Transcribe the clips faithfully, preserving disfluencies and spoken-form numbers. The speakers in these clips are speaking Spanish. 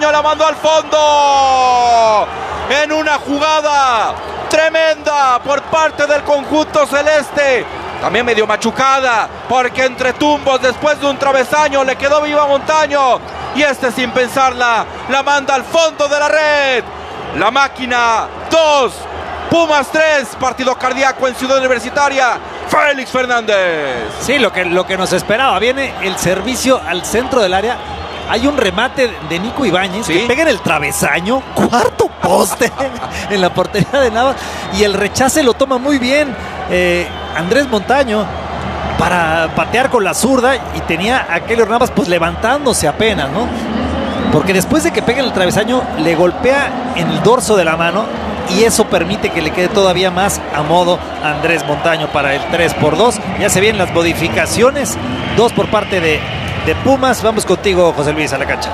Montaño la mandó al fondo. En una jugada tremenda por parte del conjunto celeste. También medio machucada, porque entre tumbos, después de un travesaño, le quedó viva Montaño. Y este, sin pensarla, la manda al fondo de la red. La Máquina dos, Pumas tres. Partido cardíaco en Ciudad Universitaria. Félix Fernández. Sí, lo que, lo que nos esperaba. Viene el servicio al centro del área. Hay un remate de Nico Ibáñez, ¿sí?, que pega en el travesaño, cuarto poste en la portería de Navas, y el rechace lo toma muy bien eh, Andrés Montaño para patear con la zurda, y tenía a Keylor Navas pues levantándose apenas, ¿no? Porque después de que pega en el travesaño, le golpea en el dorso de la mano, y eso permite que le quede todavía más a modo a Andrés Montaño para el tres por dos. Ya se vienen las modificaciones, dos por parte de de Pumas. Vamos contigo, José Luis, a la cancha.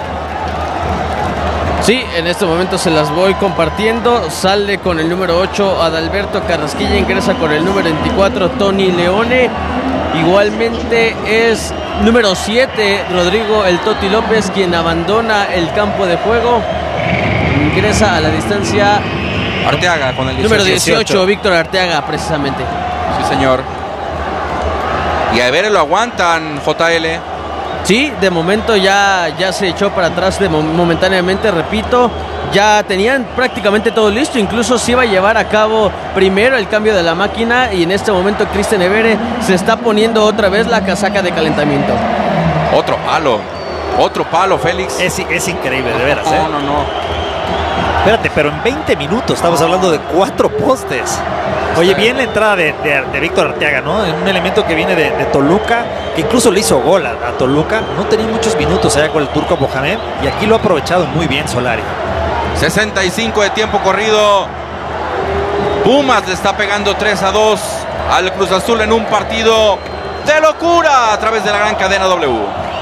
Sí, en este momento se las voy compartiendo. Sale con el número ocho Adalberto Carrasquilla, ingresa con el número veinticuatro Tony Leone. Igualmente es número siete Rodrigo El Toti López, quien abandona el campo de juego. Ingresa a la distancia Arteaga con el dieciocho. Número dieciocho, Víctor Arteaga, precisamente. Sí, señor. Y a ver, lo aguantan, J L. Sí, de momento ya, ya se echó para atrás de momentáneamente, repito. Ya tenían prácticamente todo listo, incluso se iba a llevar a cabo primero el cambio de la máquina, y en este momento Cristian Evere se está poniendo otra vez la casaca de calentamiento. Otro palo, otro palo, Félix. Es, es increíble, de veras, no, ¿eh? No, no, no. Espérate, pero en veinte minutos estamos hablando de cuatro postes. Oye, bien la entrada de, de, de Víctor Arteaga, ¿no? Un elemento que viene de, de Toluca, que incluso le hizo gol a, a Toluca. No tenía muchos minutos allá con el turco Mohamed, y aquí lo ha aprovechado muy bien Solari. sesenta y cinco de tiempo corrido. Pumas le está pegando tres a dos al Cruz Azul en un partido de locura a través de la gran cadena W.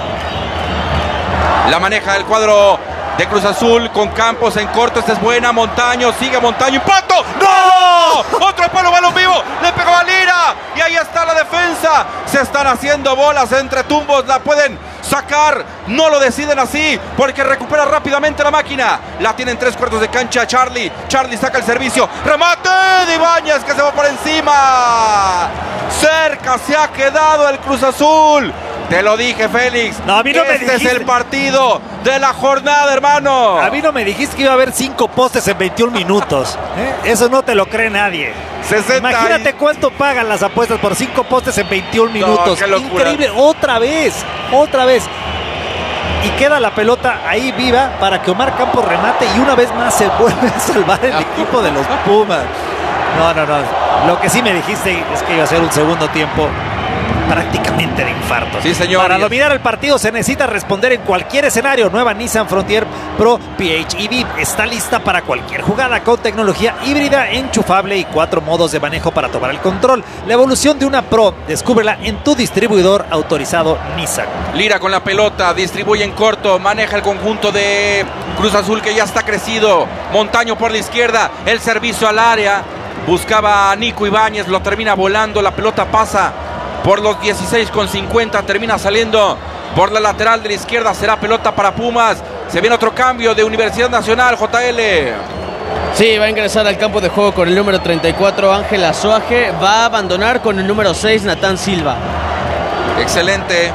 La maneja el cuadro de Cruz Azul con Campos en corto. Esta es buena. Montaño, sigue Montaño. ¡Impacto! ¡No! Otro palo, balón vivo. Le pegó a Lira. Y ahí está la defensa. Se están haciendo bolas entre tumbos. La pueden sacar. No lo deciden así, porque recupera rápidamente la máquina. La tienen tres cuartos de cancha Charlie. Charlie saca el servicio. ¡Remate de Ibáñez, que se va por encima! Cerca se ha quedado el Cruz Azul. Te lo dije, Félix. No, a mí no este me es el partido de la jornada, hermano. A mí no me dijiste que iba a haber cinco postes en veintiún minutos. ¿eh? Eso no te lo cree nadie. sesenta Imagínate cuánto pagan las apuestas por cinco postes en veintiún minutos. No, increíble. Otra vez, otra vez. Y queda la pelota ahí viva para que Omar Campos remate, y una vez más se vuelve a salvar el equipo de los Pumas. No, no, no. Lo que sí me dijiste es que iba a ser un segundo tiempo prácticamente de infarto. Sí, señor. Para dominar el partido se necesita responder en cualquier escenario. Nueva Nissan Frontier Pro P H E V está lista para cualquier jugada, con tecnología híbrida, enchufable y cuatro modos de manejo para tomar el control. La evolución de una Pro, descúbrela en tu distribuidor autorizado Nissan. Lira con la pelota, distribuye en corto, maneja el conjunto de Cruz Azul, que ya está crecido. Montaño por la izquierda, el servicio al área. Buscaba a Nico Ibáñez, lo termina volando, la pelota pasa por los dieciséis con cincuenta, termina saliendo por la lateral de la izquierda. Será pelota para Pumas. Se viene otro cambio de Universidad Nacional, J L. Sí, va a ingresar al campo de juego con el número treinta y cuatro Ángel Azuaje. Va a abandonar con el número seis Natán Silva. Excelente.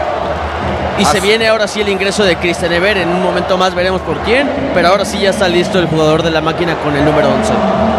Y As... se viene ahora sí el ingreso de Cristian Evere. En un momento más veremos por quién, pero ahora sí ya está listo el jugador de la máquina con el número once.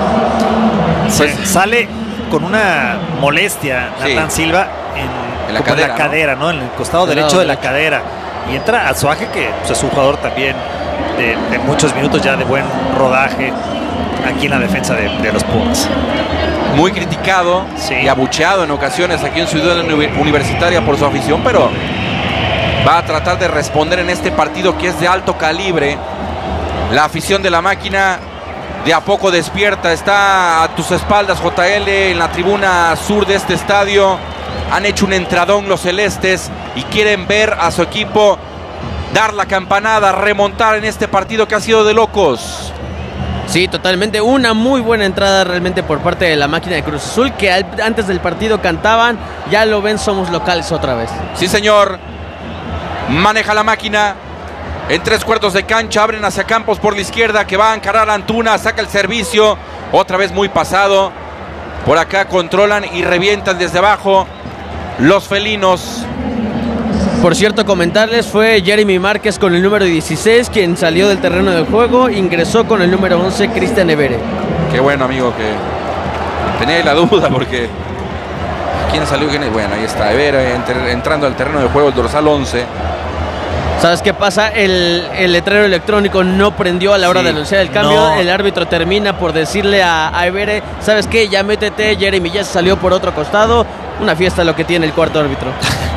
Pues sale con una molestia Natán sí. Silva en, en la como cadera, en la cadera, ¿no? ¿no? En el costado el derecho de derecho. la cadera. Y entra Azuaje, que pues, es un jugador también de, de muchos minutos ya, de buen rodaje aquí en la defensa de, de los Pumas. Muy criticado sí. y abucheado en ocasiones aquí en Ciudad Universitaria por su afición, pero va a tratar de responder en este partido que es de alto calibre. La afición de la máquina de a poco despierta, está a tus espaldas, J L, en la tribuna sur de este estadio. Han hecho un entradón los celestes y quieren ver a su equipo dar la campanada, remontar en este partido que ha sido de locos. Sí, totalmente. Una muy buena entrada realmente por parte de la máquina de Cruz Azul, que al, antes del partido cantaban, ya lo ven, somos locales otra vez. Sí, señor. Maneja la máquina. En tres cuartos de cancha, abren hacia Campos por la izquierda, que va a encarar a Antuna, saca el servicio, otra vez muy pasado. Por acá controlan y revientan desde abajo los felinos. Por cierto, comentarles, fue Jeremy Márquez con el número dieciséis quien salió del terreno de juego, ingresó con el número once, Cristian Evere. Qué bueno, amigo, que tenía la duda porque ¿quién salió? ¿Quién es? Bueno, ahí está Evere entrando al terreno de juego, el dorsal once. ¿Sabes qué pasa? El, el letrero electrónico no prendió a la hora sí, de anunciar el cambio. No. El árbitro termina por decirle a, a Evere, ¿sabes qué? Ya métete, Jeremy ya salió por otro costado. Una fiesta lo que tiene el cuarto árbitro.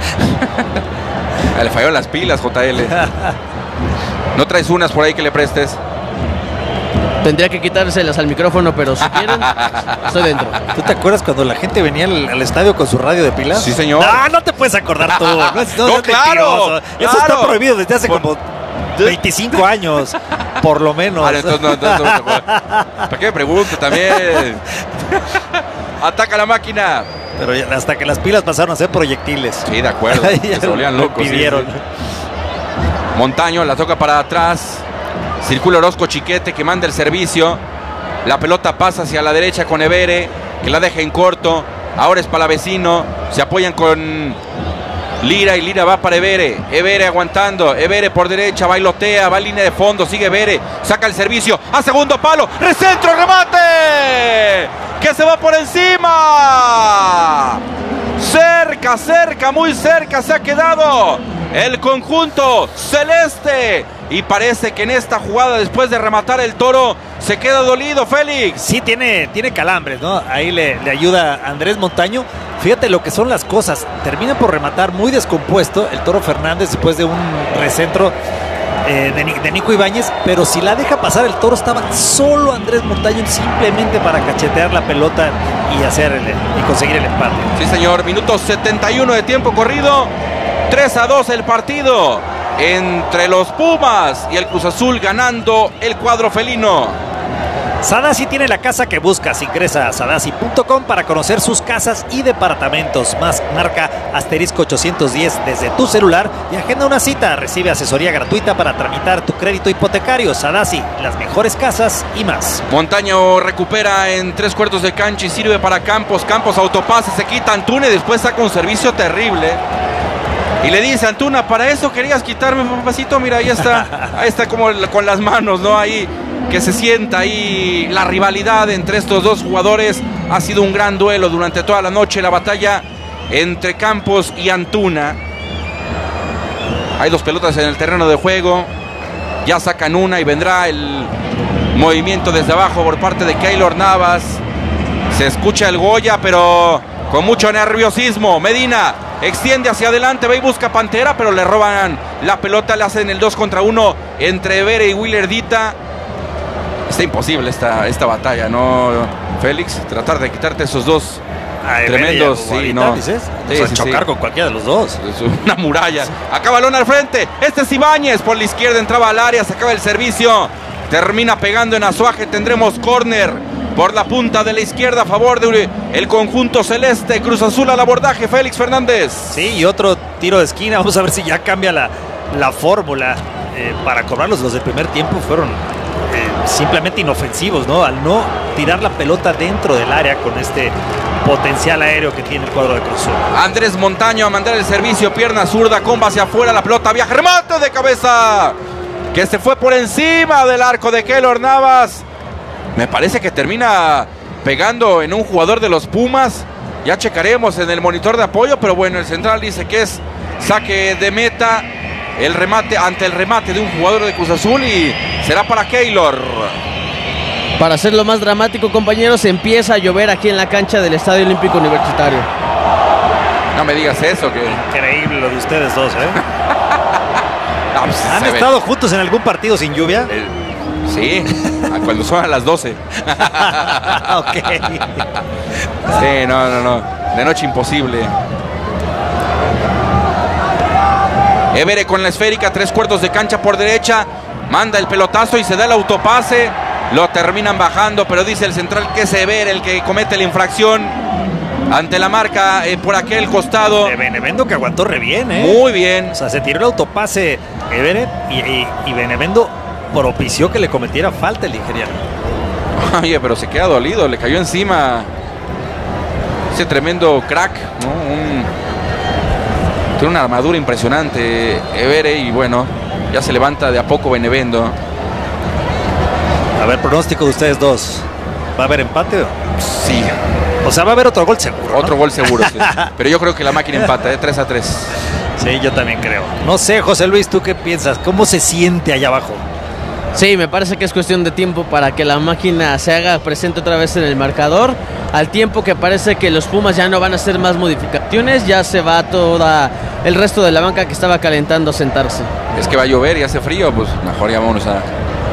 Le falló las pilas, J L. ¿No traes unas por ahí que le prestes? Tendría que quitárselas al micrófono, pero si quieren, estoy dentro. ¿Tú te acuerdas cuando la gente venía al, al estadio con su radio de pilas? Sí, señor. No, no te puedes acordar tú. No, no, no, no claro, Eso claro. Está prohibido desde hace por... como veinticinco años, por lo menos. Vale, entonces no, entonces no, ¿para qué me pregunto también? Ataca la máquina. Pero ya, hasta que las pilas pasaron a ser proyectiles. Sí, de acuerdo. Que se volvían locos. Pidieron. Sí, sí. Montaño la toca para atrás. Circula Orozco Chiquete que manda el servicio. La pelota pasa hacia la derecha con Evere, que la deja en corto. Ahora es Palavecino. Se apoyan con Lira y Lira va para Evere. Evere aguantando. Evere por derecha, bailotea, va a línea de fondo. Sigue Evere, saca el servicio a segundo palo. Recentro, remate. Que se va por encima. Cerca, cerca, muy cerca se ha quedado el conjunto celeste. Y parece que en esta jugada, después de rematar el Toro, se queda dolido, Félix. Sí, tiene, tiene calambres, ¿no? Ahí le, le ayuda Andrés Montaño. Fíjate lo que son las cosas. Termina por rematar muy descompuesto el Toro Fernández después de un recentro eh, de, de Nico Ibáñez. Pero si la deja pasar el Toro, estaba solo Andrés Montaño simplemente para cachetear la pelota y, hacer el, y conseguir el empate. Sí, señor. Minuto setenta y uno de tiempo corrido. tres a dos el partido entre los Pumas y el Cruz Azul, ganando el cuadro felino. Sadasi tiene la casa que buscas. Ingresa a sadasi punto com para conocer sus casas y departamentos. Más marca asterisco ochocientos diez desde tu celular y agenda una cita. Recibe asesoría gratuita para tramitar tu crédito hipotecario. Sadasi, las mejores casas y más. Montaño recupera en tres cuartos de cancha y sirve para Campos. Campos autopase, se quita Antuna y después saca un servicio terrible. Y le dice Antuna, para eso querías quitarme, papacito. Mira, ahí está, ahí está como con las manos, ¿no? Ahí que se sienta ahí la rivalidad entre estos dos jugadores. Ha sido un gran duelo durante toda la noche, la batalla entre Campos y Antuna. Hay dos pelotas en el terreno de juego. Ya sacan una y vendrá el movimiento desde abajo por parte de Keylor Navas. Se escucha el Goya, pero con mucho nerviosismo. Medina extiende hacia adelante, va y busca Pantera, pero le roban la pelota, le hacen el dos contra uno entre Evere y Willardita. Está imposible esta, esta batalla, ¿no, Félix? Tratar de quitarte esos dos a tremendos, sí, ¿no? Dices, sí, o sea, sí, chocar sí. con cualquiera de los dos. Es una muralla. Acá balón al frente, este es Ibáñez, por la izquierda entraba al área, se acaba el servicio, termina pegando en Azuaje, tendremos córner por la punta de la izquierda a favor del conjunto celeste. Cruz Azul al abordaje, Félix Fernández. Sí, y otro tiro de esquina. Vamos a ver si ya cambia la, la fórmula eh, para cobrarlos. Los del primer tiempo fueron eh, simplemente inofensivos, ¿no? Al no tirar la pelota dentro del área con este potencial aéreo que tiene el cuadro de Cruz Azul. Andrés Montaño a mandar el servicio, pierna zurda, comba hacia afuera, la pelota viaja, remate de cabeza que se fue por encima del arco de Keylor Navas. Me parece que termina pegando en un jugador de los Pumas. Ya checaremos en el monitor de apoyo, pero bueno, el central dice que es saque de meta. El remate ante el remate de un jugador de Cruz Azul y será para Keylor. Para hacerlo más dramático, compañeros, empieza a llover aquí en la cancha del Estadio Olímpico Universitario. No me digas eso. Que... Increíble lo de ustedes dos, ¿eh? No, pues, ¿Han estado ve. juntos en algún partido sin lluvia? El... Sí, cuando son a las doce. Ok. Sí, no, no, no. De noche imposible. Evere con la esférica, tres cuartos de cancha por derecha. Manda el pelotazo y se da el autopase. Lo terminan bajando, pero dice el central que es Evere el que comete la infracción. ante la marca eh, por aquel costado. De Benevendo, que aguantó re bien, ¿eh? Muy bien. O sea, se tiró el autopase Everett y, y, y Benevendo propició que le cometiera falta el nigeriano. Oye, pero se queda dolido, le cayó encima ese tremendo crack, ¿no? Un, tiene una armadura impresionante Everett y bueno, ya se levanta de a poco Benevendo. A ver, pronóstico de ustedes dos. ¿Va a haber empate? Sí. O sea, va a haber otro gol seguro, ¿no? Otro gol seguro, sí. Pero yo creo que la máquina empata, ¿eh? tres a tres. Sí, yo también creo. No sé, José Luis, ¿tú qué piensas? ¿Cómo se siente allá abajo? Sí, me parece que es cuestión de tiempo para que la máquina se haga presente otra vez en el marcador. Al tiempo que parece que los Pumas ya no van a hacer más modificaciones, ya se va toda el resto de la banca que estaba calentando a sentarse. Es que va a llover y hace frío, pues mejor ya vámonos a,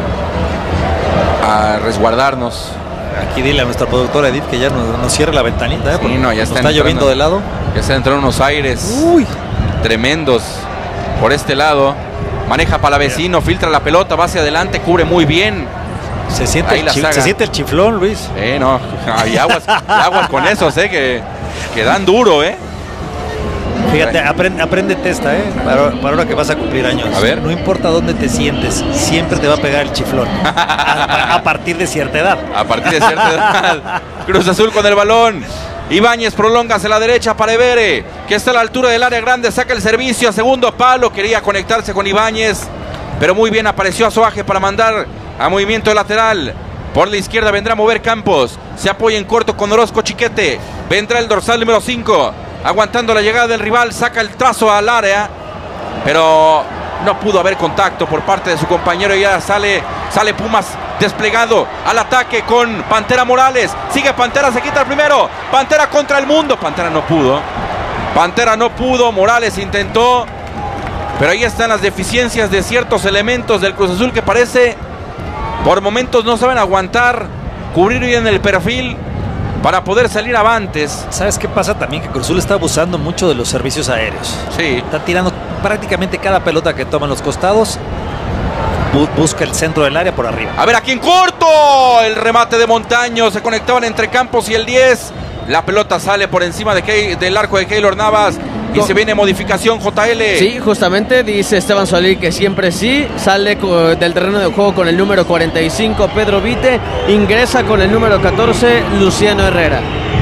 a resguardarnos. Aquí dile a nuestra productora Edith que ya nos, nos cierre la ventanita, ¿eh? Sí, no, ya está, está lloviendo de lado. Ya se entraron unos aires Uy. tremendos por este lado. Maneja Palavecino, filtra la pelota, va hacia adelante, cubre muy bien. Se siente, el, chi se siente el chiflón, Luis. Eh, no, hay aguas, aguas con esos, eh, que, que dan duro, eh. Fíjate, aprende, apréndete esta, ¿eh? Para, para ahora que vas a cumplir años. A ver. No importa dónde te sientes, siempre te va a pegar el chiflón. a, a partir de cierta edad. A partir de cierta edad. Cruz Azul con el balón. Ibáñez prolonga hacia la derecha para Evere, que está a la altura del área grande, saca el servicio a segundo palo, quería conectarse con Ibáñez, pero muy bien apareció Azuaje para mandar a movimiento lateral. Por la izquierda vendrá a mover Campos, se apoya en corto con Orozco Chiquete, vendrá el dorsal número cinco, aguantando la llegada del rival, saca el trazo al área, pero no pudo haber contacto por parte de su compañero y ya sale, sale Pumas desplegado al ataque con Pantera Morales. Sigue Pantera, se quita el primero. Pantera contra el mundo. Pantera no pudo. Pantera no pudo. Morales intentó. Pero ahí están las deficiencias de ciertos elementos del Cruz Azul que parece por momentos no saben aguantar, cubrir bien el perfil para poder salir avantes. ¿Sabes qué pasa también? Que Cruz Azul está abusando mucho de los servicios aéreos. Sí. Está tirando prácticamente cada pelota que toman los costados. Busca el centro del área por arriba. A ver, aquí en corto. El remate de Montaño. Se conectaban entre Campos y el diez. La pelota sale por encima de Key, del arco de Keylor Navas. Y se viene modificación, J L. Sí, justamente dice Esteban Solí que siempre sí. Sale del terreno de juego con el número cuarenta y cinco, Pedro Vite. Ingresa con el número catorce, Luciano Herrera.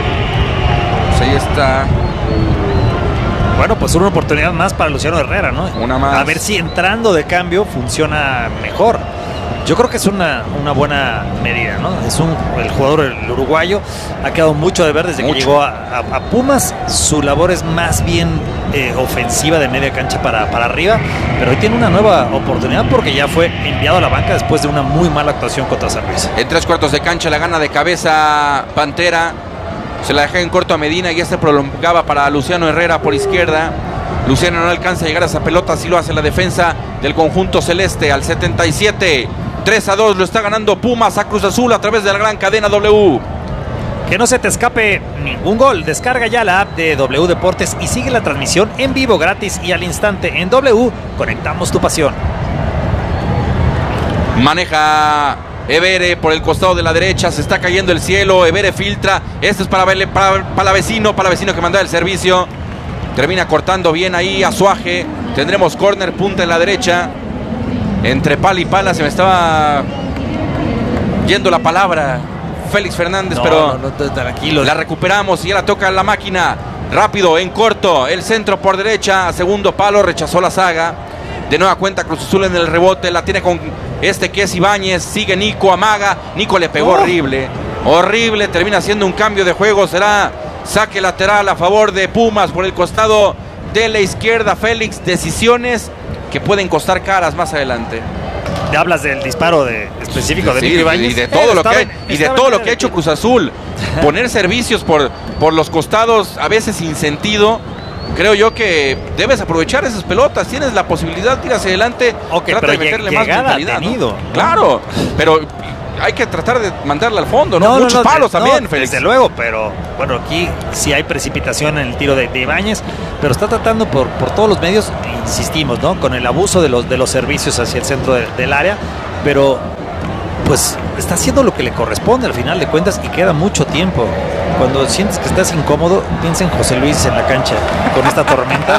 Pues ahí está. Bueno, pues una oportunidad más para Luciano Herrera, ¿no? Una más. A ver si entrando de cambio funciona mejor. Yo creo que es una, una buena medida, ¿no? Es un, el jugador, el uruguayo, ha quedado mucho de ver desde mucho. que llegó a, a, a Pumas. Su labor es más bien eh, ofensiva de media cancha para, para arriba, pero hoy tiene una nueva oportunidad porque ya fue enviado a la banca después de una muy mala actuación contra San Luis. En tres cuartos de cancha la gana de cabeza Pantera. Se la deja en corto a Medina y ya se prolongaba para Luciano Herrera por izquierda. Luciano no alcanza a llegar a esa pelota, así lo hace la defensa del conjunto celeste al setenta y siete. tres a dos lo está ganando Pumas a Cruz Azul a través de la gran cadena W. Que no se te escape ningún gol. Descarga ya la app de W Deportes y sigue la transmisión en vivo gratis y al instante en W. Conectamos tu pasión. Maneja Evere por el costado de la derecha, se está cayendo el cielo. Evere filtra, este es para, para, para vecino, para vecino que mandaba el servicio. Termina cortando bien ahí Azuaje. Tendremos córner, punta en la derecha. Entre pala y pala se me estaba yendo la palabra Félix Fernández, no, pero no, no, tranquilo. La recuperamos y ya la toca la máquina. Rápido, en corto, el centro por derecha, a segundo palo, rechazó la saga. De nueva cuenta Cruz Azul en el rebote, la tiene con este que es Ibáñez, sigue Nico, amaga, Nico le pegó oh. horrible, horrible, termina haciendo un cambio de juego, será saque lateral a favor de Pumas por el costado de la izquierda. Félix, decisiones que pueden costar caras más adelante. Te hablas del disparo de, específico de sí, Nico Ibáñez. Y de todo lo que, y de todo lo que ha hecho Cruz Azul, poner servicios por, por los costados a veces sin sentido. Creo yo que debes aprovechar esas pelotas. Tienes la posibilidad de ir hacia adelante. Okay, trata de meterle más mentalidad, tenido, ¿no? ¿no? Claro, pero hay que tratar de mandarla al fondo, ¿no? no Muchos no, no, palos no, también, no, Félix. Desde luego, pero bueno, aquí sí hay precipitación en el tiro de, de Ibáñez, pero está tratando por, por todos los medios, insistimos, ¿no? Con el abuso de los, de los servicios hacia el centro de, del área, pero pues está haciendo lo que le corresponde al final de cuentas y queda mucho tiempo. Cuando sientes que estás incómodo, piensa en José Luis en la cancha con esta tormenta.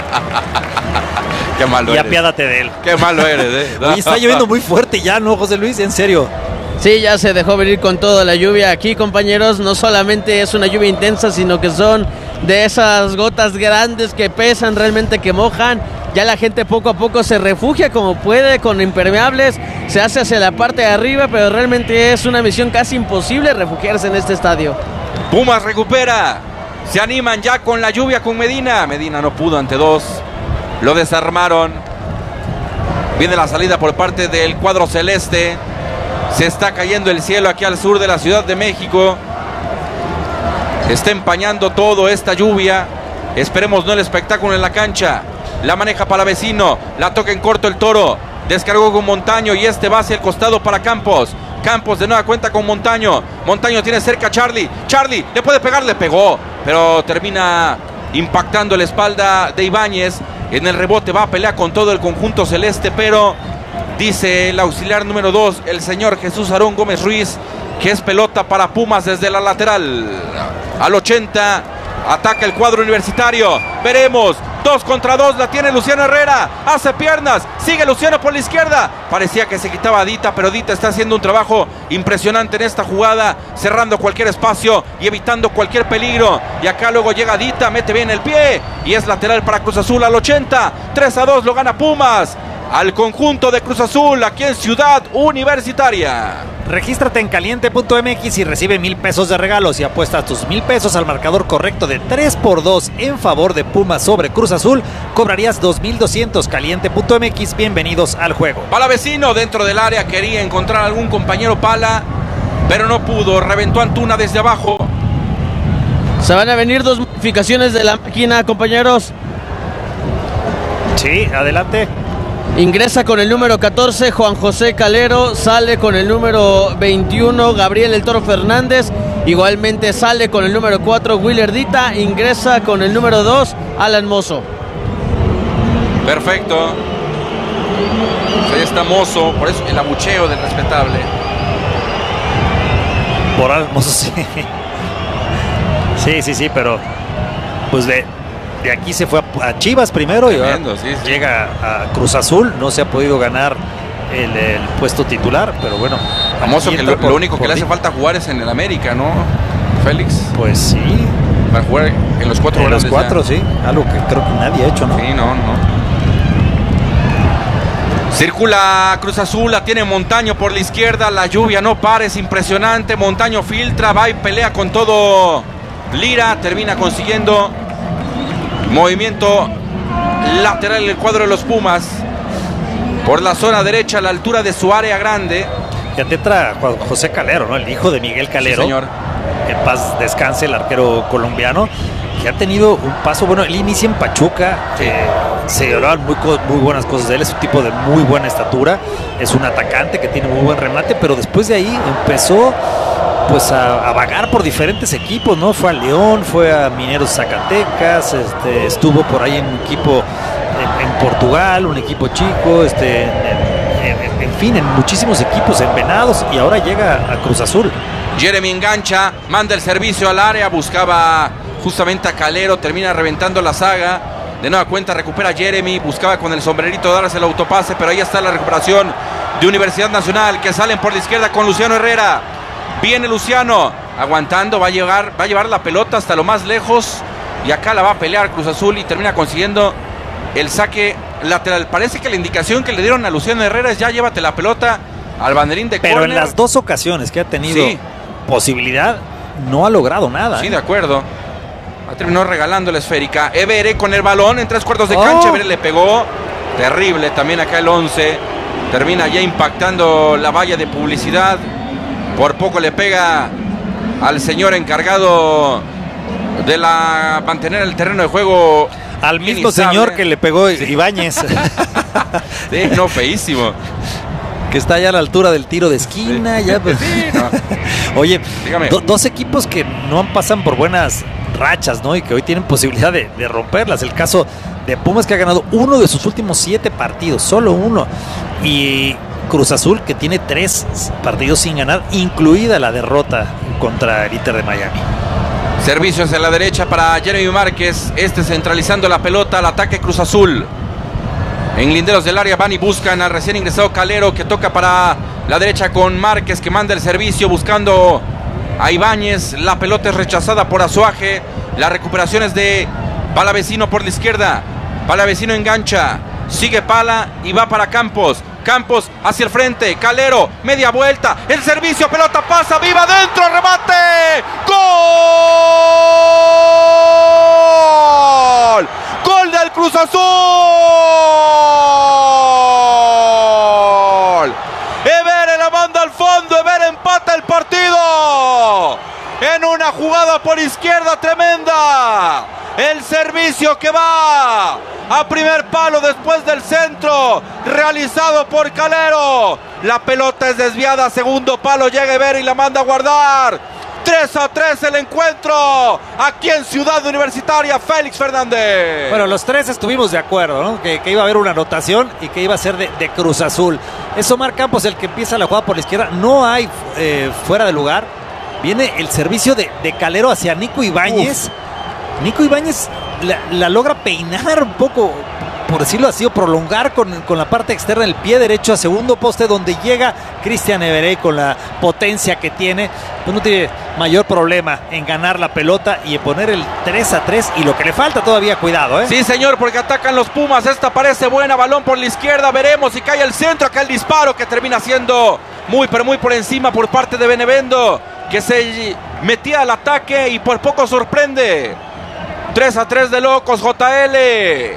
Qué malo y eres. apiádate de él. Qué malo eres, ¿eh? Oye, está lloviendo muy fuerte ya, ¿no, José Luis? En serio. Sí, ya se dejó venir con toda la lluvia aquí, compañeros. No solamente es una lluvia intensa, sino que son de esas gotas grandes que pesan, realmente que mojan. Ya la gente poco a poco se refugia como puede con impermeables, se hace hacia la parte de arriba, pero realmente es una misión casi imposible refugiarse en este estadio. Pumas recupera, se animan ya con la lluvia con Medina. Medina no pudo ante dos, lo desarmaron. Viene la salida por parte del cuadro celeste. Se está cayendo el cielo aquí al sur de la Ciudad de México. Está empañando todo esta lluvia. Esperemos no el espectáculo en la cancha. La maneja Palavecino, la toca en corto el Toro. Descargó con Montaño y este va hacia el costado para Campos. Campos de nueva cuenta con Montaño. Montaño tiene cerca a Charlie. Charlie le puede pegar, le pegó, pero termina impactando la espalda de Ibáñez. En el rebote va a pelear con todo el conjunto celeste, pero dice el auxiliar número dos, el señor Jesús Aarón Gómez Ruiz, que es pelota para Pumas desde la lateral. Al ochenta ataca el cuadro universitario. Veremos. Dos contra dos, la tiene Luciano Herrera. Hace piernas, sigue Luciano por la izquierda. Parecía que se quitaba a Dita, pero Dita está haciendo un trabajo impresionante en esta jugada, cerrando cualquier espacio y evitando cualquier peligro. Y acá luego llega Dita, mete bien el pie y es lateral para Cruz Azul al ochenta. tres a dos lo gana Pumas al conjunto de Cruz Azul aquí en Ciudad Universitaria. Regístrate en caliente punto m x y recibe mil pesos de regalos y apuesta tus mil pesos al marcador correcto de tres por dos en favor de Pumas sobre Cruz Azul. Cobrarías dos mil doscientos. caliente punto m x, bienvenidos al juego. Palavecino dentro del área, quería encontrar algún compañero Pala, pero no pudo, reventó Antuna desde abajo. Se van a venir dos modificaciones de la máquina, compañeros. Sí, adelante. Ingresa con el número catorce Juan José Calero, sale con el número veintiuno Gabriel El Toro Fernández, igualmente sale con el número cuatro Willer Dita, ingresa con el número dos Alan Mozo. Perfecto. Ahí está Mozo, por eso el abucheo del respetable. Por Alan Mozo, sí. Sí, sí, sí, pero pues de... De aquí se fue a Chivas primero. Tremendo, y sí, sí. Llega a Cruz Azul. No se ha podido ganar el, el puesto titular, pero bueno. Famoso que lo, por, lo único que le hace falta jugar es en el América, ¿no, Félix? Pues sí. Para jugar en los cuatro. En los cuatro, ya. Sí. Algo que creo que nadie ha hecho, ¿no? Sí, no, no. Circula Cruz Azul, la tiene Montaño por la izquierda. La lluvia no para, es impresionante. Montaño filtra, va y pelea con todo Lira. Termina consiguiendo movimiento lateral en el cuadro de los Pumas. Por la zona derecha, a la altura de su área grande. Ya te entra Juan José Calero, ¿no? El hijo de Miguel Calero. Sí, señor. En paz descanse, el arquero colombiano, que ha tenido un paso bueno. Él inicia en Pachuca. Sí. Eh, se hablaban muy, muy buenas cosas de él. Es un tipo de muy buena estatura. Es un atacante que tiene muy buen remate, pero después de ahí empezó pues a, a vagar por diferentes equipos, ¿no? Fue a León, fue a Mineros Zacatecas, este, estuvo por ahí en un equipo en, en Portugal, un equipo chico, este, en, en, en fin, en muchísimos equipos, en Venados, y ahora llega a Cruz Azul. Jeremy engancha, manda el servicio al área, buscaba justamente a Calero, termina reventando la saga. De nueva cuenta recupera Jeremy, buscaba con el sombrerito darse el autopase, pero ahí está la recuperación de Universidad Nacional, que salen por la izquierda con Luciano Herrera. Viene Luciano, aguantando, va a llegar, va a llevar la pelota hasta lo más lejos y acá la va a pelear Cruz Azul y termina consiguiendo el saque lateral. Parece que la indicación que le dieron a Luciano Herrera es ya llévate la pelota al banderín de Pero córner. en las dos ocasiones que ha tenido Sí. posibilidad, no ha logrado nada. Sí, ¿eh? de acuerdo. Terminó regalando la esférica. Evere con el balón en tres cuartos de Oh. cancha. Evere le pegó. Terrible también acá el once. Termina ya impactando la valla de publicidad. Por poco le pega al señor encargado de la mantener el terreno de juego. Al mismo inestable. señor que le pegó Ibáñez. Sí, no, feísimo. Que está ya a la altura del tiro de esquina. Sí. Ya, pues. Sí, no. Oye, Dígame. do- dos equipos que no pasan por buenas rachas, ¿no? Y que hoy tienen posibilidad de, de romperlas. El caso de Pumas, que ha ganado uno de sus últimos siete partidos, solo uno. Y Cruz Azul, que tiene tres partidos sin ganar, incluida la derrota contra el Inter de Miami. Servicio hacia la derecha para Jeremy Márquez. Este centralizando la pelota al ataque Cruz Azul. En linderos del área van y buscan al recién ingresado Calero, que toca para la derecha con Márquez, que manda el servicio buscando a Ibáñez. La pelota es rechazada por Azuaje. La recuperación es de Palavecino por la izquierda. Palavecino engancha. Sigue Pala y va para Campos. Campos hacia el frente. Calero, media vuelta. El servicio, pelota pasa, viva adentro, remate. ¡Gol! ¡Gol del Cruz Azul! Evere la manda al fondo. Evere empata el partido. En una jugada por izquierda tremenda. El servicio que va a primer palo después del centro realizado por Calero. La pelota es desviada, segundo palo, llega Evere y la manda a guardar. tres a tres el encuentro aquí en Ciudad Universitaria. Félix Fernández. Bueno, los tres estuvimos de acuerdo, ¿no? Que, que iba a haber una anotación y que iba a ser de, de Cruz Azul. Es Omar Campos el que empieza la jugada por la izquierda. No hay eh, fuera de lugar. Viene el servicio de, de Calero hacia Nico Ibáñez. Uf. Nico Ibáñez la, la logra peinar un poco, por decirlo así, o prolongar con, con la parte externa del pie derecho a segundo poste, donde llega Cristian Evere con la potencia que tiene. Pues no tiene mayor problema en ganar la pelota y en poner el tres a tres, y lo que le falta todavía, cuidado, ¿eh? Sí, señor, porque atacan los Pumas. Esta parece buena, balón por la izquierda, veremos si cae al centro. Acá el disparo que termina siendo muy, pero muy por encima por parte de Benevendo, que se metía al ataque y por poco sorprende. tres a tres de locos, J L.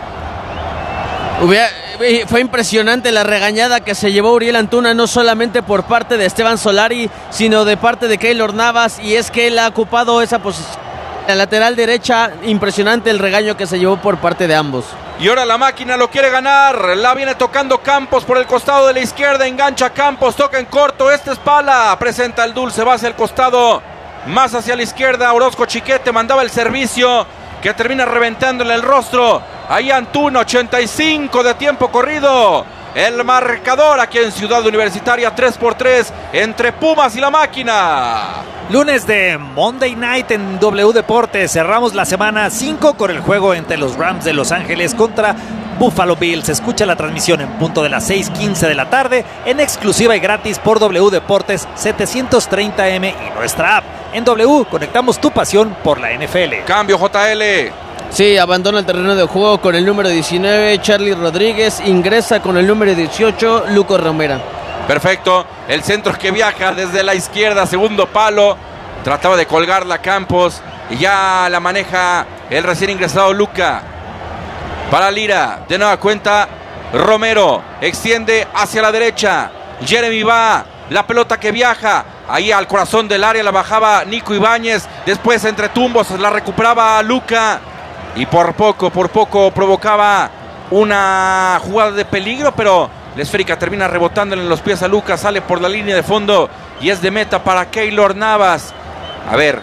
Hubiera, fue impresionante la regañada que se llevó Uriel Antuna, no solamente por parte de Esteban Solari, sino de parte de Keylor Navas, y es que él ha ocupado esa posición, la lateral derecha. Impresionante el regaño que se llevó por parte de ambos. Y ahora la máquina lo quiere ganar, la viene tocando Campos por el costado de la izquierda, engancha Campos, toca en corto, este es Pala, presenta el dulce, va hacia el costado, más hacia la izquierda. Orozco Chiquete mandaba el servicio que termina reventándole el rostro. Ahí Antuna, ochenta y cinco de tiempo corrido. El marcador aquí en Ciudad Universitaria, tres por tres entre Pumas y la máquina. Lunes de Monday Night en W Deportes. Cerramos la semana cinco con el juego entre los Rams de Los Ángeles contra Buffalo Bills. Escucha la transmisión en punto de las seis quince de la tarde en exclusiva y gratis por W Deportes setecientos treinta M y nuestra app. En W conectamos tu pasión por la N F L. Cambio, J L. Sí, abandona el terreno de juego con el número diecinueve, Charlie Rodríguez. Ingresa con el número dieciocho, Luco Romera. Perfecto, el centro que viaja desde la izquierda, segundo palo. Trataba de colgarla Campos y ya la maneja el recién ingresado Luca. Para Lira, de nueva cuenta Romero, extiende hacia la derecha. Jeremy va, la pelota que viaja ahí al corazón del área, la bajaba Nico Ibáñez. Después entre tumbos la recuperaba Luca. Y por poco, por poco provocaba una jugada de peligro, pero la esférica termina rebotándole en los pies a Lucas, sale por la línea de fondo y es de meta para Keylor Navas. A ver,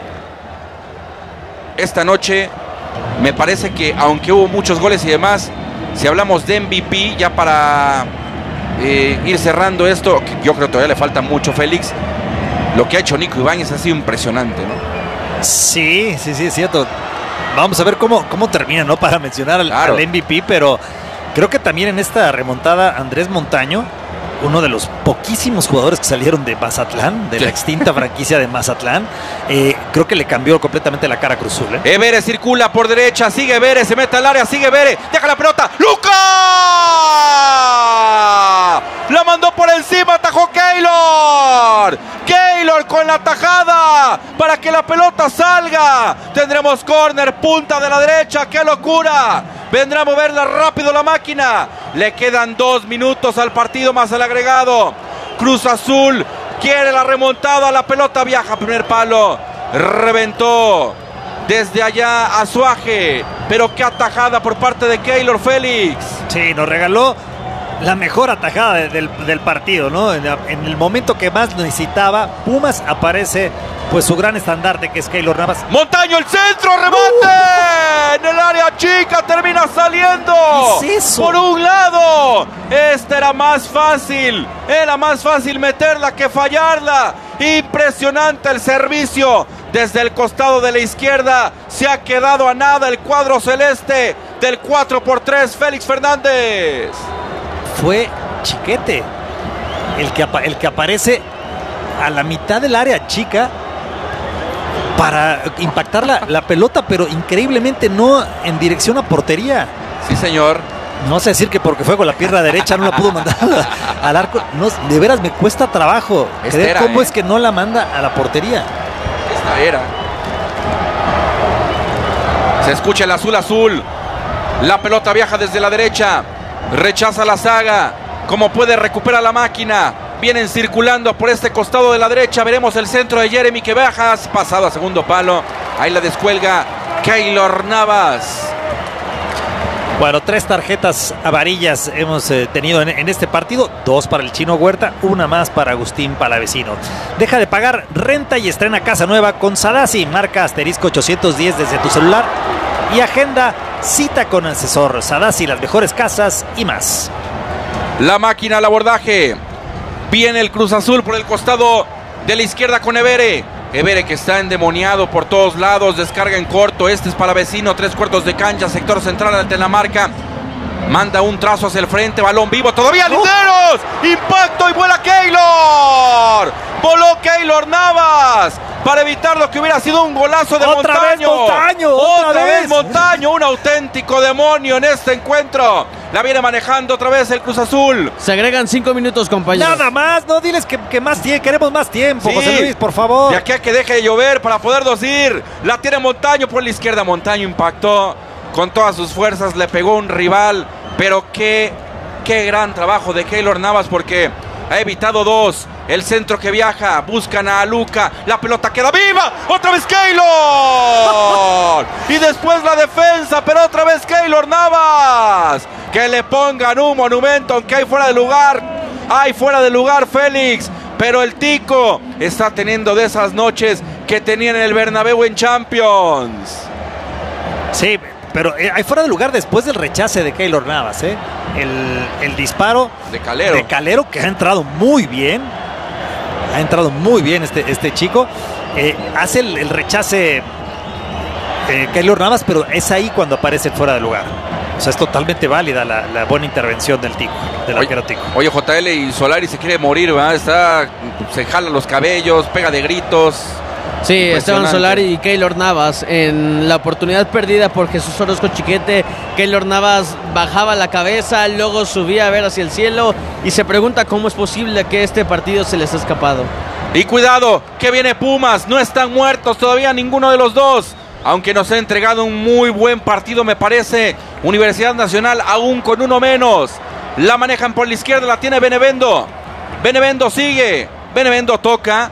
esta noche me parece que aunque hubo muchos goles y demás, si hablamos de M V P, ya para eh, ir cerrando esto, yo creo que todavía le falta mucho, Félix. Lo que ha hecho Nico Ibáñez ha sido impresionante, ¿no? Sí, sí, sí, es cierto. Vamos a ver cómo, cómo termina, ¿no? Para mencionar al, claro. al M V P, pero creo que también en esta remontada Andrés Montaño, uno de los poquísimos jugadores que salieron de Mazatlán, de la extinta franquicia de Mazatlán, eh, creo que le cambió completamente la cara a Cruz Azul, ¿eh? Evere circula por derecha, sigue Evere, se mete al área, sigue Evere, deja la pelota, ¡Luca! La mandó por encima, atajó Keylor. Keylor con la tajada para que la pelota salga. Tendremos córner, punta de la derecha, ¡qué locura! Vendrá a moverla rápido la máquina. Le quedan dos minutos al partido más el agregado. Cruz Azul quiere la remontada. La pelota viaja, primer palo. Reventó desde allá Azuaje. Pero qué atajada por parte de Keylor, Félix. Sí, nos regaló la mejor atajada de, del, del partido, ¿no? En, en el momento que más necesitaba, Pumas, aparece pues su gran estandarte, que es Keylor Navas. Montaño, el centro, remate uh. en el área chica, termina saliendo. ¿Qué es eso? Por un lado, este era más fácil, era más fácil meterla que fallarla. Impresionante el servicio desde el costado de la izquierda. Se ha quedado a nada el cuadro celeste del cuatro por tres, Félix Fernández. Fue Chiquete el que, el que aparece a la mitad del área chica para impactar la, la pelota, pero increíblemente no en dirección a portería. Sí, señor. No sé decir que porque fue con la pierna derecha no la pudo mandar al arco. No, de veras me cuesta trabajo Esta creer era, cómo ¿eh? es que no la manda a la portería. Esta era. Se escucha el azul azul. La pelota viaja desde la derecha. Rechaza la saga. Como puede, recupera la máquina. Vienen circulando por este costado de la derecha. Veremos el centro de Jeremy que baja. Pasado a segundo palo. Ahí la descuelga Keylor Navas. Bueno, tres tarjetas amarillas hemos eh, tenido en, en este partido. Dos para el Chino Huerta, una más para Agustín Palavecino. Deja de pagar renta y estrena casa nueva con Sadasi. Marca asterisco ochocientos diez desde tu celular y agenda cita con asesor. Sadasi, las mejores casas y más. La máquina al abordaje. Viene el Cruz Azul por el costado de la izquierda con Evere. Evere que está endemoniado por todos lados. Descarga en corto. Este es Palavecino. Tres cuartos de cancha. Sector central ante la marca. Manda un trazo hacia el frente. Balón vivo. Todavía Linderos. ¡Oh! Impacto y vuela Keylor. Voló Keylor Navas para evitar lo que hubiera sido un golazo de otra Montaño. Vez Montaño. Otra, otra vez vez Montaño. Un auténtico demonio en este encuentro. La viene manejando otra vez el Cruz Azul. Se agregan cinco minutos, compañeros. Nada más, no diles que, que más tiempo, queremos más tiempo, Sí. José Luis, por favor. De aquí a que deje de llover para podernos ir. La tiene Montaño por la izquierda. Montaño impactó con todas sus fuerzas, le pegó un rival. Pero qué, qué gran trabajo de Keylor Navas porque ha evitado dos. El centro que viaja, buscan a Luca. La pelota queda viva. Otra vez Keylor. Y después la defensa, pero otra vez Keylor Navas. Que le pongan un monumento, aunque hay fuera de lugar. Hay fuera de lugar Félix. Pero el Tico está teniendo de esas noches que tenía en el Bernabéu en Champions. Sí, pero eh, hay fuera de lugar después del rechace de Keylor Navas, ¿eh? El, el disparo de Calero. de Calero que ha entrado muy bien. Ha entrado muy bien este, este chico. Eh, hace el, el rechace eh, Keylor Navas, pero es ahí cuando aparece fuera de lugar. O sea, es totalmente válida la, la buena intervención del Tico, del arquero Tico. Oye, J L y Solari se quiere morir, ¿verdad? Está, se jala los cabellos, pega de gritos. Sí, Esteban Solari y Keylor Navas en la oportunidad perdida por Jesús Orozco Chiquete. Keylor Navas bajaba la cabeza, luego subía a ver hacia el cielo y se pregunta cómo es posible que este partido se les ha escapado. Y cuidado, que viene Pumas, no están muertos todavía ninguno de los dos. Aunque nos ha entregado un muy buen partido, me parece. Universidad Nacional aún con uno menos. La manejan por la izquierda, la tiene Benevendo. Benevendo sigue, Benevendo toca.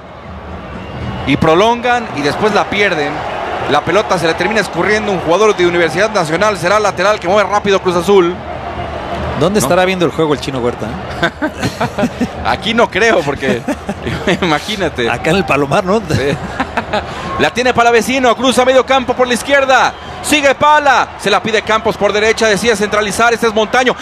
Y prolongan y después la pierden. La pelota se le termina escurriendo un jugador de Universidad Nacional. Será lateral que mueve rápido Cruz Azul. ¿Dónde ¿No? estará viendo el juego el Chino Huerta? ¿eh? Aquí no creo porque imagínate. Acá en el Palomar, ¿no? Sí. La tiene Palavecino, cruza medio campo por la izquierda. Sigue Pala, se la pide Campos por derecha, decide centralizar, este es Montaño.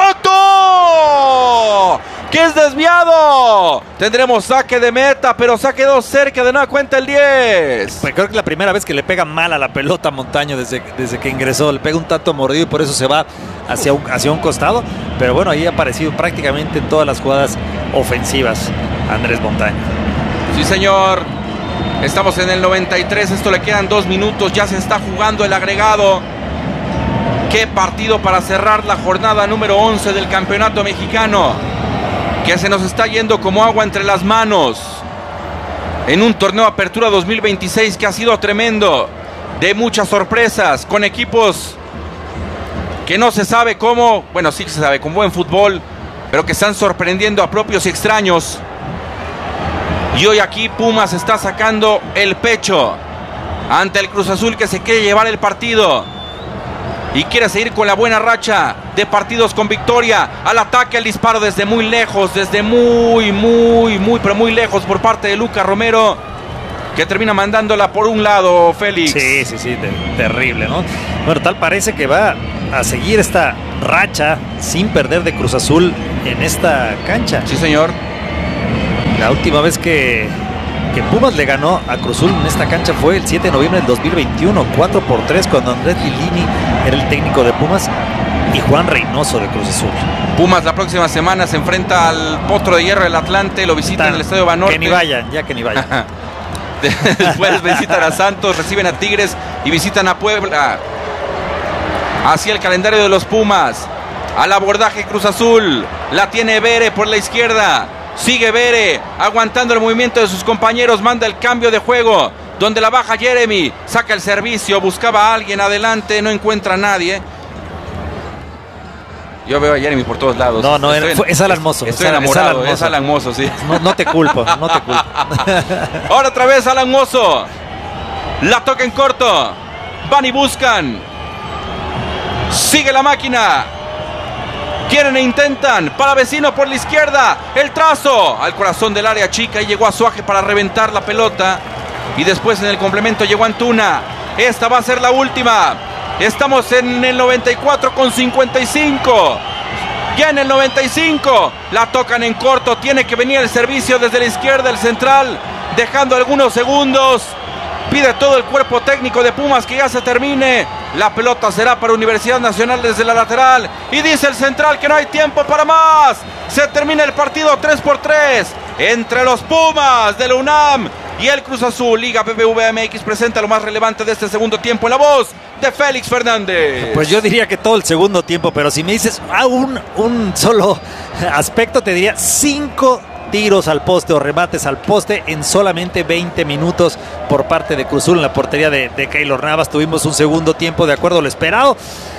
¡Impacto! ¡Que es desviado! Tendremos saque de meta, pero se ha quedado cerca de nueva cuenta el diez. Pues creo que es la primera vez que le pega mal a la pelota a Montaño desde, desde que ingresó. Le pega un tanto mordido y por eso se va hacia un, hacia un costado. Pero bueno, ahí ha aparecido prácticamente en todas las jugadas ofensivas Andrés Montaño. Sí, señor. Estamos en el noventa y tres, esto le quedan dos minutos, ya se está jugando el agregado. Qué partido para cerrar la jornada número once del campeonato mexicano, que se nos está yendo como agua entre las manos. En un torneo Apertura dos mil veintiséis que ha sido tremendo, de muchas sorpresas, con equipos que no se sabe cómo, bueno sí se sabe, con buen fútbol, pero que están sorprendiendo a propios y extraños. Y hoy aquí Pumas está sacando el pecho ante el Cruz Azul que se quiere llevar el partido. y quiere seguir con la buena racha de partidos con victoria. Al ataque, el disparo desde muy lejos, desde muy, muy, muy, pero muy lejos por parte de Lucas Romero, que termina mandándola por un lado, Félix. Sí, sí, sí, te- terrible, ¿no? Bueno, tal parece que va a seguir esta racha sin perder de Cruz Azul en esta cancha. Sí, señor. La última vez que, que Pumas le ganó a Cruz Azul en esta cancha fue el siete de noviembre del dos mil veintiuno, cuatro por tres, cuando Andrés Lilini era el técnico de Pumas y Juan Reynoso de Cruz Azul. Pumas la próxima semana se enfrenta al Potro de Hierro del Atlante, lo visita Tan- en el Estadio Banorte. Que ni vayan, ya que ni vayan. Después visitan a Santos, reciben a Tigres y visitan a Puebla. Hacia el calendario de los Pumas. Al abordaje Cruz Azul. La tiene Bere por la izquierda. Sigue Bere aguantando el movimiento de sus compañeros. Manda el cambio de juego, donde la baja Jeremy. Saca el servicio, buscaba a alguien adelante, no encuentra a nadie. Yo veo a Jeremy por todos lados. No, no, Estoy era- fue- es Alan Mozo. Estoy es Alan- es enamorado, Alan es Alan Mozo, sí. No, no te culpo, no te culpo. Ahora otra vez Alan Mozo. La toca en corto. Van y buscan. Sigue la máquina. Quieren e intentan. Para Vecino por la izquierda. El trazo al corazón del área chica. Y llegó a Suaje para reventar la pelota. Y después en el complemento llegó Antuna. Esta va a ser la última. Estamos en el noventa y cuatro con cincuenta y cinco. Ya en el noventa y cinco. La tocan en corto. Tiene que venir el servicio desde la izquierda, el central. Dejando algunos segundos. Pide todo el cuerpo técnico de Pumas que ya se termine. La pelota será para Universidad Nacional desde la lateral. Y dice el central que no hay tiempo para más. Se termina el partido tres por tres. Entre los Pumas de la UNAM y el Cruz Azul. Liga B B V A M X presenta lo más relevante de este segundo tiempo en la voz de Félix Fernández. Pues yo diría que todo el segundo tiempo, pero si me dices ah, un, un solo aspecto, te diría cinco tiros al poste o remates al poste en solamente veinte minutos por parte de Cruz Azul en la portería de, de Keylor Navas. Tuvimos un segundo tiempo de acuerdo a lo esperado.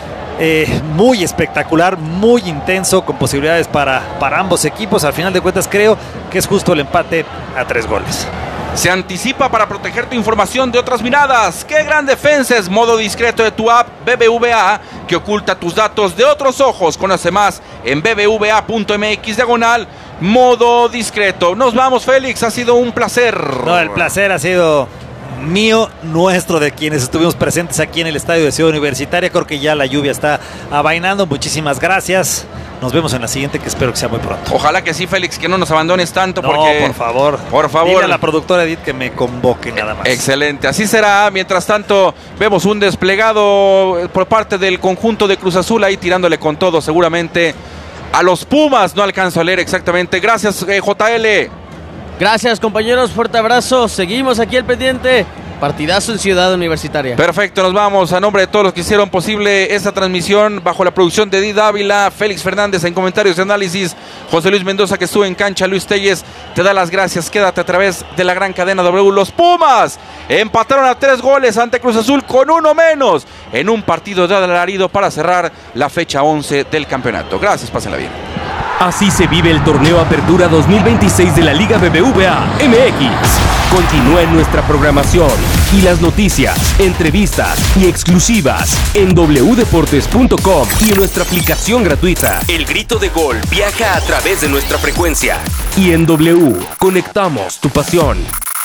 Eh, muy espectacular, muy intenso, con posibilidades para, para ambos equipos. Al final de cuentas creo que es justo el empate a tres goles. Se anticipa para proteger tu información de otras miradas. ¡Qué gran defensa es modo discreto de tu app B B V A, que oculta tus datos de otros ojos! Conoce más en b b v a punto m x diagonal modo discreto. Nos vamos, Félix, ha sido un placer. No, el placer ha sido mío, nuestro, de quienes estuvimos presentes aquí en el estadio de Ciudad Universitaria. Creo que ya la lluvia está amainando. Muchísimas gracias. Nos vemos en la siguiente, que espero que sea muy pronto. Ojalá que sí, Félix, que no nos abandones tanto. No, porque por favor. Por favor. Dile a la productora Edith que me convoque nada más. Excelente, así será. Mientras tanto, vemos un desplegado por parte del conjunto de Cruz Azul ahí tirándole con todo, seguramente a los Pumas. No alcanzo a leer exactamente. Gracias, eh, J L. Gracias, compañeros, fuerte abrazo. Seguimos aquí al pendiente. Partidazo en Ciudad Universitaria. Perfecto, nos vamos. A nombre de todos los que hicieron posible esta transmisión, bajo la producción de Edith Ávila, Félix Fernández en comentarios y análisis, José Luis Mendoza que estuvo en cancha, Luis Telles te da las gracias. Quédate a través de la gran cadena W. Los Pumas empataron a tres goles ante Cruz Azul con uno menos en un partido de alarido para cerrar la fecha once del campeonato. Gracias, pásenla bien. Así se vive el torneo Apertura dos mil veintiséis de la Liga B B V A M X. Continúa en nuestra programación y las noticias, entrevistas y exclusivas en w deportes punto com y en nuestra aplicación gratuita. El grito de gol viaja a través de nuestra frecuencia. Y en W, conectamos tu pasión.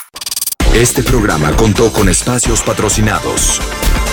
Este programa contó con espacios patrocinados.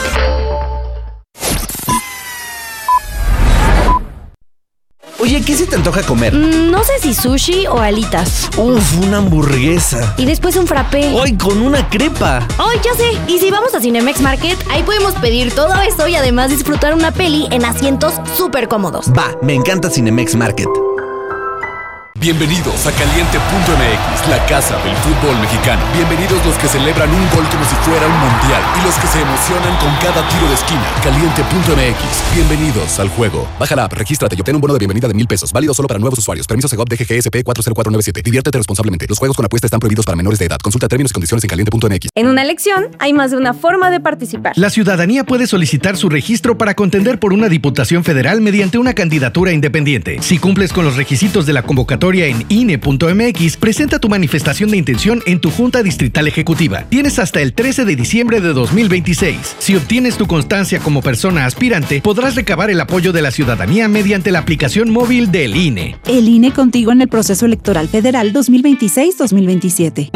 Oye, ¿qué se te antoja comer? Mm, no sé si sushi o alitas. Uf, una hamburguesa. Y después un frappé. Hoy con una crepa. ¡Ay, ya sé! Y si vamos a Cinemex Market, ahí podemos pedir todo eso y además disfrutar una peli en asientos súper cómodos. Va, me encanta Cinemex Market. Bienvenidos a Caliente punto M X, la casa del fútbol mexicano. Bienvenidos los que celebran un gol como si fuera un mundial y los que se emocionan con cada tiro de esquina. Caliente punto M X, bienvenidos al juego. Baja la app, regístrate y obtén un bono de bienvenida de mil pesos, válido solo para nuevos usuarios. Permiso Segov D G G S P cuatro cero cuatro nueve siete. Diviértete responsablemente. Los juegos con apuesta están prohibidos para menores de edad. Consulta términos y condiciones en caliente punto M X. En una elección hay más de una forma de participar. La ciudadanía puede solicitar su registro para contender por una diputación federal mediante una candidatura independiente. Si cumples con los requisitos de la convocatoria convocatoria en I N E punto M X, presenta tu manifestación de intención en tu Junta Distrital Ejecutiva. Tienes hasta el trece de diciembre de dos mil veintiséis. Si obtienes tu constancia como persona aspirante, podrás recabar el apoyo de la ciudadanía mediante la aplicación móvil del I N E. El I N E contigo en el proceso electoral federal dos mil veintiséis dos mil veintisiete.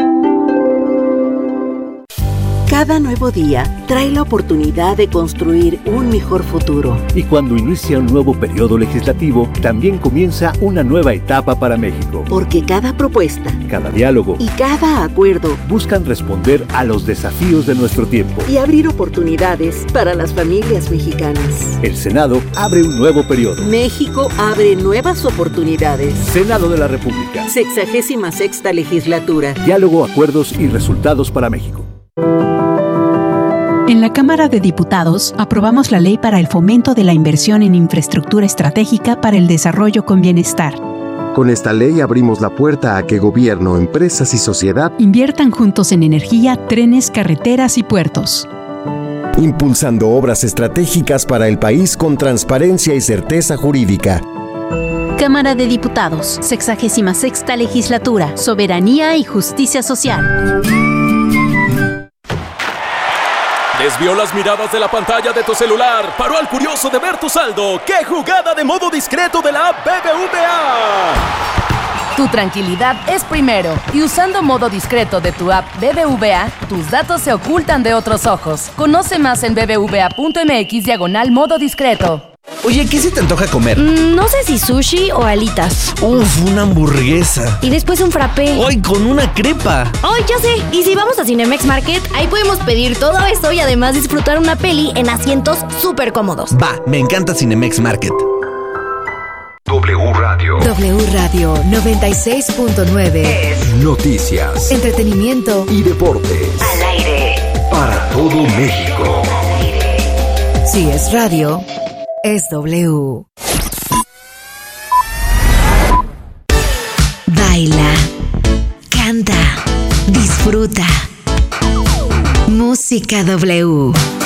Cada nuevo día trae la oportunidad de construir un mejor futuro. Y cuando inicia un nuevo periodo legislativo, también comienza una nueva etapa para México. Porque cada propuesta, cada diálogo y cada acuerdo buscan responder a los desafíos de nuestro tiempo y abrir oportunidades para las familias mexicanas. El Senado abre un nuevo periodo. México abre nuevas oportunidades. Senado de la República. Sexagésima sexta legislatura. Diálogo, acuerdos y resultados para México. En la Cámara de Diputados aprobamos la Ley para el Fomento de la Inversión en Infraestructura Estratégica para el Desarrollo con Bienestar. Con esta ley abrimos la puerta a que gobierno, empresas y sociedad inviertan juntos en energía, trenes, carreteras y puertos. Impulsando obras estratégicas para el país con transparencia y certeza jurídica. Cámara de Diputados, sexagésima sexta legislatura, Soberanía y Justicia Social. Desvió las miradas de la pantalla de tu celular. Paró al curioso de ver tu saldo. ¡Qué jugada de modo discreto de la app B B V A! Tu tranquilidad es primero. Y usando modo discreto de tu app B B V A, tus datos se ocultan de otros ojos. Conoce más en bbva.mx diagonal modo discreto. Oye, ¿qué se te antoja comer? Mm, no sé si sushi o alitas. Uf, una hamburguesa. Y después un frappé. ¡Ay, con una crepa! ¡Ay, ya sé! Y si vamos a Cinemex Market, ahí podemos pedir todo eso y además disfrutar una peli en asientos súper cómodos. Va, me encanta Cinemex Market. W Radio. W Radio noventa y seis punto nueve. Noticias, entretenimiento y deportes. Al aire. Para todo México. Si es radio, es W. Baila, canta, disfruta. Música W.